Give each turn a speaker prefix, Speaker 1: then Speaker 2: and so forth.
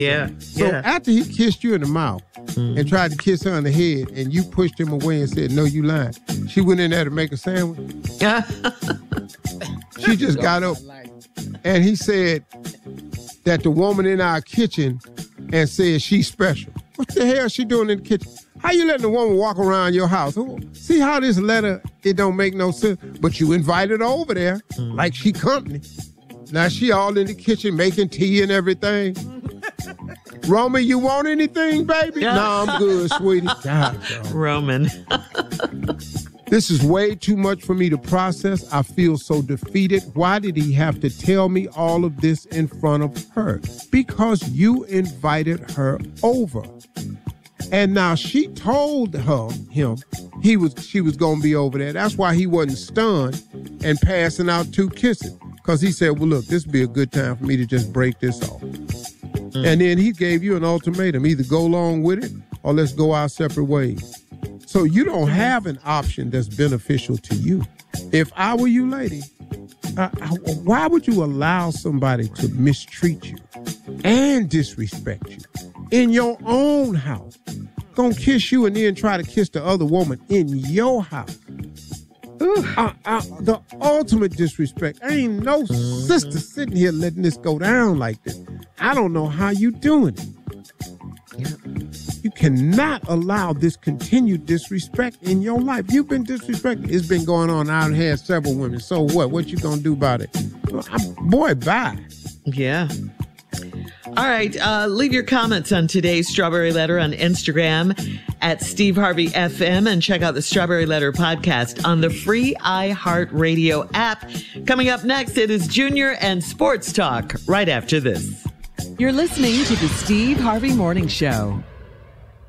Speaker 1: Yeah.
Speaker 2: So after he kissed you in the mouth and tried to kiss her on the head and you pushed him away and said, no, you lying, she went in there to make a sandwich. She just got up and he said that the woman in our kitchen and said she's special. What the hell is she doing in the kitchen? How you letting a woman walk around your house? See how this letter, it don't make no sense. But you invited her over there like she company. Now she all in the kitchen making tea and everything. Roman, you want anything, baby?
Speaker 1: Yeah.
Speaker 2: No, I'm good, sweetie. God,
Speaker 1: Roman.
Speaker 2: This is way too much for me to process. I feel so defeated. Why did he have to tell me all of this in front of her? Because you invited her over. And now she told him she was going to be over there. That's why he wasn't stunned and passing out 2 kisses. Because he said, well, look, this would be a good time for me to just break this off. And then he gave you an ultimatum. Either go along with it or let's go our separate ways. So you don't have an option that's beneficial to you. If I were you, lady, why would you allow somebody to mistreat you and disrespect you in your own house? Gonna kiss you and then try to kiss the other woman in your house. The ultimate disrespect. Ain't no sister sitting here letting this go down like this. I don't know how you doing it. You cannot allow this continued disrespect in your life. You've been disrespected. It's been going on. I've had several women. So what? What you gonna do about it? Boy, bye.
Speaker 1: Yeah. All right. Leave your comments on today's Strawberry Letter on Instagram at Steve Harvey FM and check out the Strawberry Letter podcast on the free iHeartRadio app. Coming up next, it is Junior and Sports Talk right after this.
Speaker 3: You're listening to the Steve Harvey Morning Show.